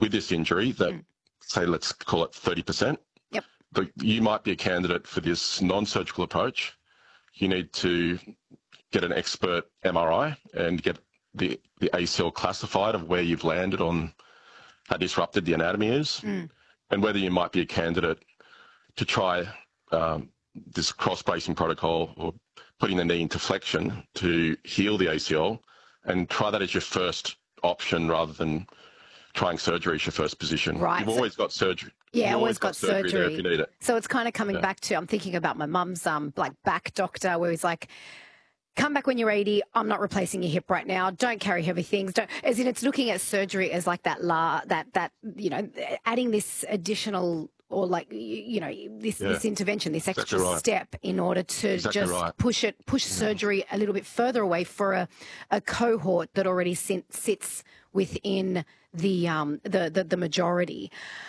with this injury that, say, let's call it 30%, Yep. but you might be a candidate for this non-surgical approach. You need to get an expert MRI and get the ACL classified of where you've landed on how disrupted the anatomy is, and whether you might be a candidate to try this cross-bracing protocol or putting the knee into flexion to heal the ACL, and try that as your first option rather than trying surgery as your first position. Right. You've always got surgery. Yeah, You've always got surgery there if you need it. So it's kind of coming back to, I'm thinking about my mum's like back doctor, where he's like, come back when you're 80. I'm not replacing your hip right now. Don't carry heavy things. Don't, as in, it's looking at surgery as like that you know, adding this additional, or like, you know, this intervention, this extra step in order to push surgery a little bit further away for a cohort that already sits within the majority.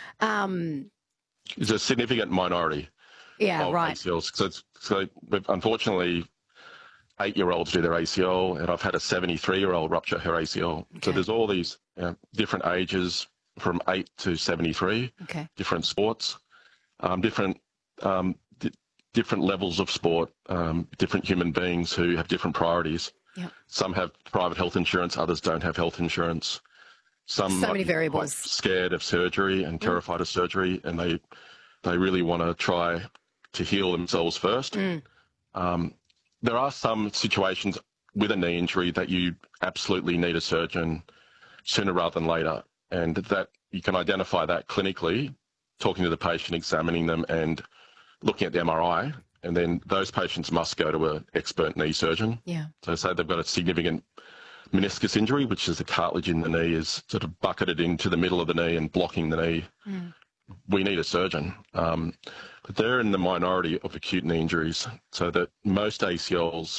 It's a significant minority. Yeah, of right. ACLs. So unfortunately, 8-year-olds do their ACL, and I've had a 73-year-old rupture her ACL. Okay. So there's all these different ages from 8 to 73, different sports, different levels of sport, different human beings who have different priorities. Yep. Some have private health insurance, others don't have health insurance. Some so many variables. Quite scared of surgery and terrified of surgery, and they really want to try to heal themselves first. There are some situations with a knee injury that you absolutely need a surgeon sooner rather than later, and that you can identify that clinically, talking to the patient, examining them, and looking at the MRI, and then those patients must go to an expert knee surgeon. Yeah. So say they've got a significant meniscus injury, which is the cartilage in the knee is sort of bucketed into the middle of the knee and blocking the knee. We need a surgeon. But they're in the minority of acute knee injuries, so that most ACLs,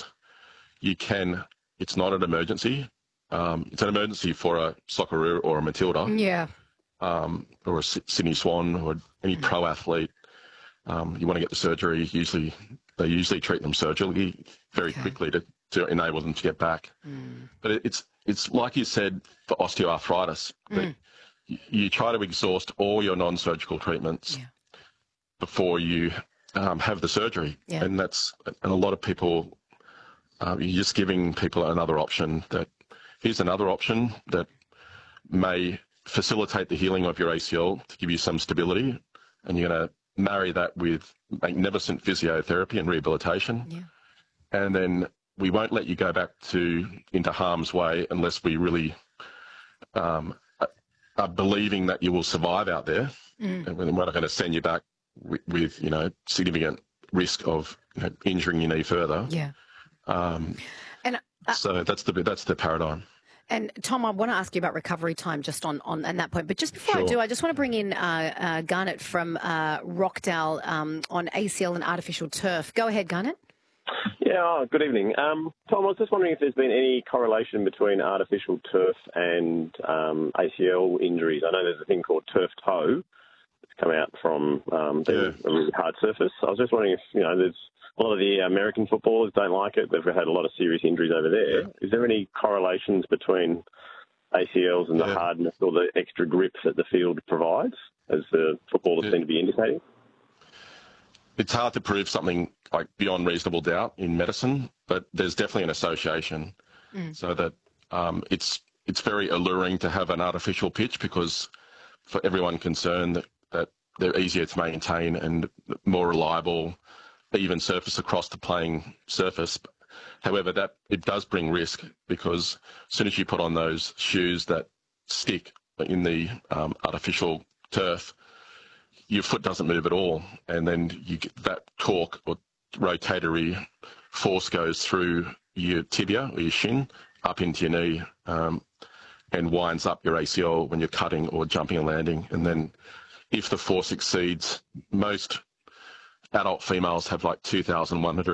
it's not an emergency. It's an emergency for a Socceroo or a Matilda. Yeah. Or a Sydney Swan or any pro athlete. You want to get the surgery. They usually treat them surgically very quickly to enable them to get back. But it's like you said for osteoarthritis, that you try to exhaust all your non-surgical treatments before you have the surgery. And a lot of people, you're just giving people another option. That here's another option that may facilitate the healing of your ACL to give you some stability, and you're going to marry that with magnificent physiotherapy and rehabilitation. And then we won't let you go back into harm's way unless we really are believing that you will survive out there. And we're not going to send you back with significant risk of injuring your knee further. So that's the paradigm. And Tom, I want to ask you about recovery time just on that point. But just before I do, I just want to bring in Garnet from Rockdale on ACL and artificial turf. Go ahead, Garnet. Yeah, good evening. Tom, I was just wondering if there's been any correlation between artificial turf and ACL injuries. I know there's a thing called turf toe that's come out from a really hard surface. I was just wondering if, there's a lot of the American footballers don't like it. They've had a lot of serious injuries over there. Is there any correlations between ACLs and the hardness or the extra grip that the field provides, as the footballers seem to be indicating? It's hard to prove something like beyond reasonable doubt in medicine, but there's definitely an association. So that it's very alluring to have an artificial pitch, because for everyone concerned that they're easier to maintain and more reliable, even surface across the playing surface. However, that it does bring risk, because as soon as you put on those shoes that stick in the artificial turf, your foot doesn't move at all, and then you get that torque or rotatory force goes through your tibia or your shin up into your knee, and winds up your ACL when you're cutting or jumping and landing. And then if the force exceeds, most adult females have like 2,100